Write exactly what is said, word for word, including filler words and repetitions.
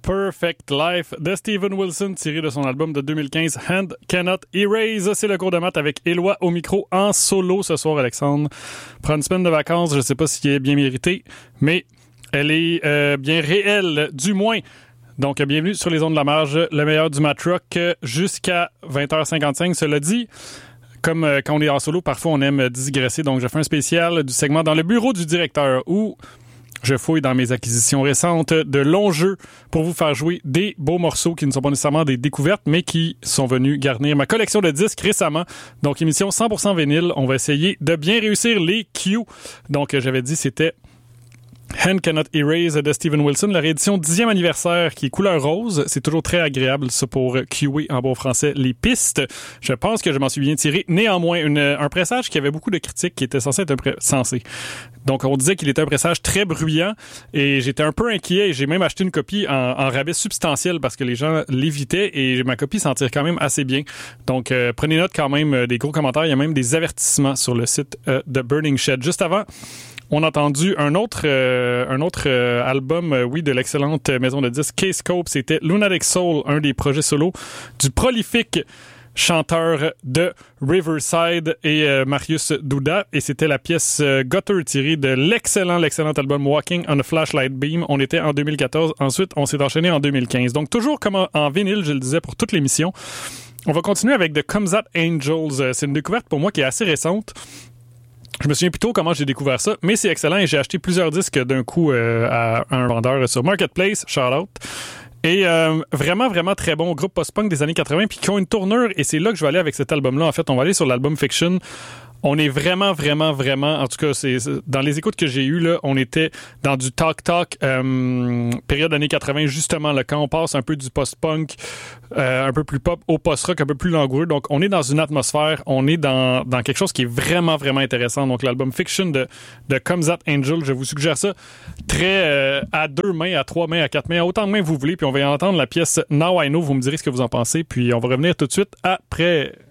Perfect Life de Steven Wilson, tiré de son album de deux mille quinze, Hand Cannot Erase. C'est le cours de maths avec Éloi au micro en solo ce soir, Alexandre. Prends une semaine de vacances, je sais pas si elle est bien méritée, mais elle est euh, bien réelle, du moins. Donc, bienvenue sur les ondes de la marge, le meilleur du math rock jusqu'à vingt heures cinquante-cinq. Cela dit, comme euh, quand on est en solo, parfois on aime digresser. Donc, je fais un spécial du segment dans le bureau du directeur où je fouille dans mes acquisitions récentes de longs jeux pour vous faire jouer des beaux morceaux qui ne sont pas nécessairement des découvertes, mais qui sont venus garnir ma collection de disques récemment. Donc, émission cent pour cent vinyle. On va essayer de bien réussir les Q. Donc, j'avais dit c'était Hand Cannot Erase de Steven Wilson, la réédition dixième anniversaire qui est couleur rose. C'est toujours très agréable, ça, pour Q A en bon français, les pistes. Je pense que je m'en suis bien tiré. Néanmoins, une, un pressage qui avait beaucoup de critiques, qui était censé être un pré- censé. Donc, on disait qu'il était un pressage très bruyant et j'étais un peu inquiet et j'ai même acheté une copie en, en rabais substantiel parce que les gens l'évitaient et ma copie s'en tire quand même assez bien. Donc, euh, prenez note quand même euh, des gros commentaires. Il y a même des avertissements sur le site euh, de Burning Shed. Juste avant, on a entendu un autre euh, un autre euh, album, euh, oui, de l'excellente maison de disques K-Scope. C'était Lunatic Soul, un des projets solo du prolifique chanteur de Riverside et euh, Marius Douda. Et c'était la pièce euh, Gutter tirée de l'excellent, l'excellent album Walking on a Flashlight Beam. On était en deux mille quatorze. Ensuite, on s'est enchaîné en deux mille quinze. Donc, toujours comme en, en vinyle, je le disais, pour toute l'émission. On va continuer avec The Comes At Angels. C'est une découverte pour moi qui est assez récente. Je me souviens plutôt comment j'ai découvert ça, mais c'est excellent et j'ai acheté plusieurs disques d'un coup euh, à un vendeur sur Marketplace, shout out. Et euh, vraiment, vraiment très bon groupe post-punk des années quatre-vingts, puis qui ont une tournure, et c'est là que je vais aller avec cet album-là. En fait, on va aller sur l'album Fiction. On est vraiment, vraiment, vraiment, en tout cas, c'est, c'est dans les écoutes que j'ai eues, là, on était dans du talk-talk, euh, période années quatre-vingts, justement, là, quand on passe un peu du post-punk, euh, un peu plus pop, au post-rock, un peu plus langoureux. Donc, on est dans une atmosphère, on est dans, dans quelque chose qui est vraiment, vraiment intéressant. Donc, l'album Fiction de, de Comes At Angel, je vous suggère ça très euh, à deux mains, à trois mains, à quatre mains, à autant de mains que vous voulez. Puis, on va y entendre la pièce Now I Know. Vous me direz ce que vous en pensez. Puis, on va revenir tout de suite après.